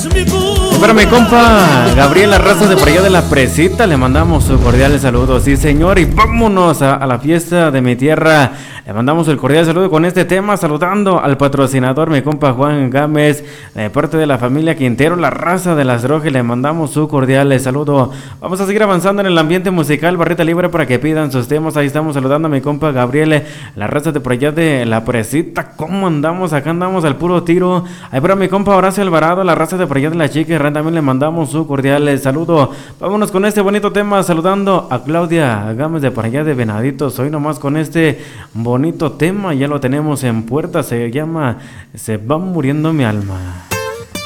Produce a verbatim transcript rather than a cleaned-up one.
Para mi compa Gabriel La Raza de por allá de La Presita, le mandamos su cordial saludo, sí señor, y vámonos a, a la fiesta de mi tierra. Le mandamos el cordial saludo con este tema, saludando al patrocinador, mi compa Juan Gámez, de parte de la familia Quintero, La Raza de Las Drogas, le mandamos su cordial saludo. Vamos a seguir avanzando en el ambiente musical, barrita libre para que pidan sus temas. Ahí estamos saludando a mi compa Gabriel La Raza de por allá de La Presita. ¿Cómo andamos? Acá andamos al puro tiro. Ahí para mi compa Horacio Alvarado, La Raza de por allá de La Chica, también le mandamos su cordial saludo. Vámonos con este bonito tema, saludando a Claudia Gámez de por allá de Venaditos. Hoy nomás con este bonito tema, ya lo tenemos en puerta, se llama Se va muriendo mi alma.